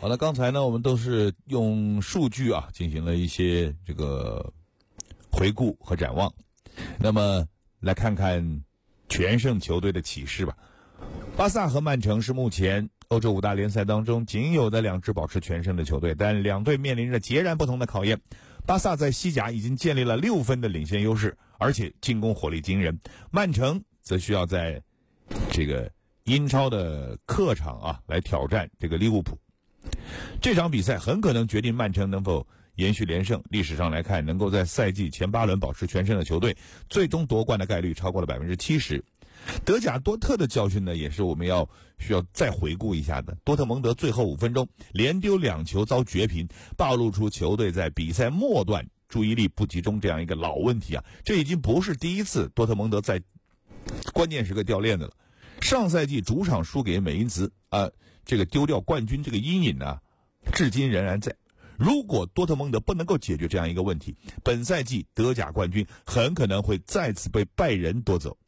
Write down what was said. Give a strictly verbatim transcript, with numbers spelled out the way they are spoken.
好了，刚才呢我们都是用数据啊进行了一些这个回顾和展望，那么来看看全胜球队的启示吧。巴萨和曼城是目前欧洲五大联赛当中仅有的两支保持全胜的球队，但两队面临着截然不同的考验。巴萨在西甲已经建立了六分的领先优势，而且进攻火力惊人。曼城则需要在这个英超的客场啊来挑战这个利物浦。这场比赛很可能决定曼城能否延续连胜。历史上来看，能够在赛季前八轮保持全胜的球队，最终夺冠的概率超过了百分之七十。德甲多特的教训呢，也是我们要需要再回顾一下的。多特蒙德最后五分钟连丢两球遭绝平，暴露出球队在比赛末段注意力不集中这样一个老问题啊。这已经不是第一次多特蒙德在关键时刻掉链子了。上赛季主场输给美因茨啊、呃，这个丢掉冠军这个阴影呢，至今仍然在。如果多特蒙德不能够解决这样一个问题，本赛季德甲冠军很可能会再次被拜仁夺走。